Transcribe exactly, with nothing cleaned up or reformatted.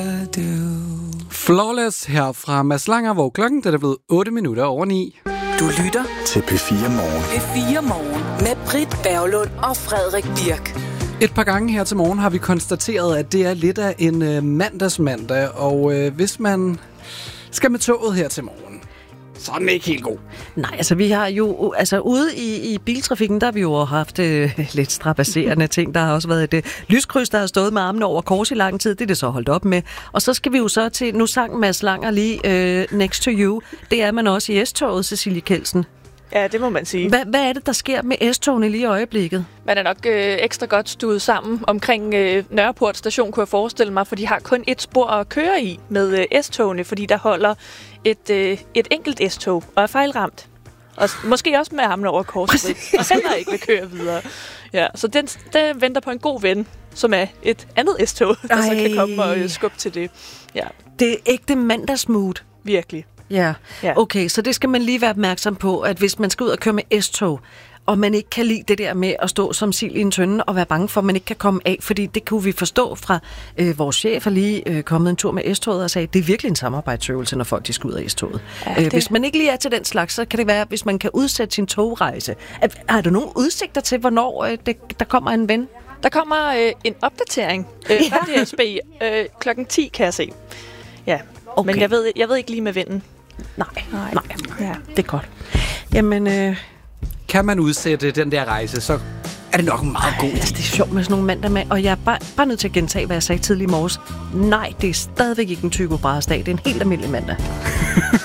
Flawless her fra Mads Langer, hvor klokken er blevet otte minutter over ni. Du lytter til P fire Morgen. P fire Morgen med Britt Berglund og Frederik Birk. Et par gange her til morgen har vi konstateret, at det er lidt af en øh, mandagsmandag, og øh, hvis man skal med toget her til morgen, så er den ikke helt god. Nej, altså vi har jo, altså ude i, i biltrafikken, der har vi jo haft øh, lidt strabasserende ting. Der har også været et øh, lyskryds, der har stået med armene over kors i lang tid. Det er det så holdt op med. Og så skal vi jo så til, nu sang Mads Langer lige øh, Next to You. Det er man også i S-toget, Cecilie Kjeldsen. Ja, det må man sige. Hva, hvad er det, der sker med S-togene lige i øjeblikket? Man er nok øh, ekstra godt stuet sammen omkring øh, Nørreport station, kunne jeg forestille mig, for de har kun et spor at køre i med øh, S-togene, fordi der holder et, øh, et enkelt S-tog og er fejlramt. Og måske også med armene over korset, og heller ikke vil køre videre. Ja, så den, den venter på en god ven, som er et andet S-tog, der Ej. så kan komme og øh, skubbe til det. Ja. Det er ægte mandagsmood. Virkelig. Ja. ja, okay, så det skal man lige være opmærksom på, at hvis man skal ud og køre med S-tog, og man ikke kan lide det der med at stå som sild i en tønde og være bange for, at man ikke kan komme af, fordi det kunne vi forstå fra øh, vores chef, er lige øh, kommet en tur med S-toget og sagde, at det er virkelig en samarbejdsøvelse, når folk de skal ud af S-toget. Ja, det... øh, hvis man ikke lige er til den slags, så kan det være, hvis man kan udsætte sin togrejse. Er, har du nogle udsigter til, hvornår øh, det, der kommer en ven? Der kommer øh, en opdatering øh, fra D S B øh, klokken ti, kan jeg se. Ja, okay. Men jeg ved, jeg ved ikke lige med vennen. Nej, nej, nej. Ja. Det er godt. Jamen, øh... kan man udsætte den der rejse, så er det nok meget god. Altså, det er sjovt med sådan nogle mandag med, og jeg er bare, bare nødt til at gentage, hvad jeg sagde tidligere i morges. Nej, det er stadigvæk ikke en Tycho Brahes dag. Det er en helt almindelig mandag.